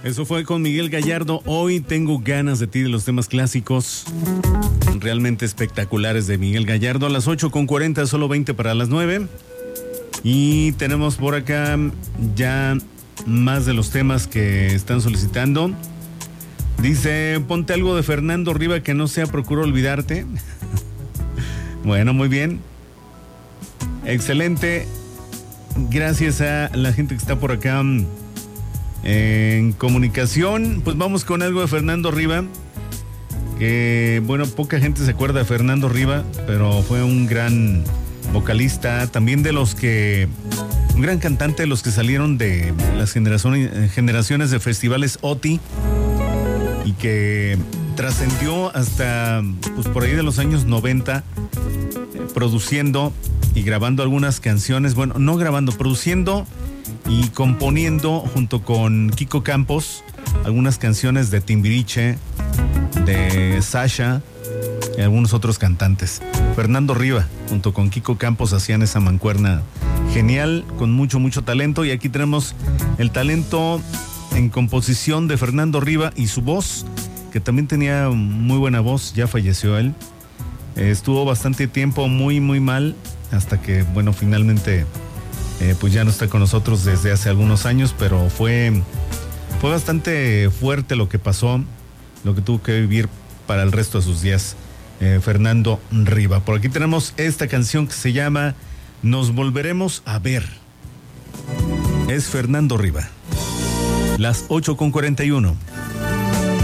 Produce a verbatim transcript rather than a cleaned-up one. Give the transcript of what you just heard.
Eso fue con Miguel Gallardo. Hoy tengo ganas de ti, de los temas clásicos realmente espectaculares de Miguel Gallardo. A las ocho con cuarenta, solo veinte para las nueve. Y tenemos por acá ya más de los temas que están solicitando. Dice, ponte algo de Fernando Riva que no sea Procuro Olvidarte. Bueno, muy bien. Excelente. Gracias a la gente que está por acá en comunicación. Pues vamos con algo de Fernando Riva, que bueno, poca gente se acuerda de Fernando Riva, pero fue un gran vocalista, también de los que, un gran cantante de los que salieron de las generaciones, generaciones de festivales O T I, y que trascendió hasta pues por ahí de los años noventa, eh, produciendo y grabando algunas canciones, bueno, no grabando, produciendo y componiendo junto con Kiko Campos algunas canciones de Timbiriche, de Sasha y algunos otros cantantes. Fernando Riva junto con Kiko Campos hacían esa mancuerna genial, con mucho, mucho talento. Y aquí tenemos el talento en composición de Fernando Riva y su voz, que también tenía muy buena voz. Ya falleció él. Eh, estuvo bastante tiempo muy, muy mal, hasta que, bueno, finalmente eh, pues ya no está con nosotros desde hace algunos años, pero fue, fue bastante fuerte lo que pasó, lo que tuvo que vivir para el resto de sus días, eh, Fernando Riva. Por aquí tenemos esta canción que se llama Nos Volveremos a Ver. Es Fernando Riva. Las ocho con cuarenta y uno.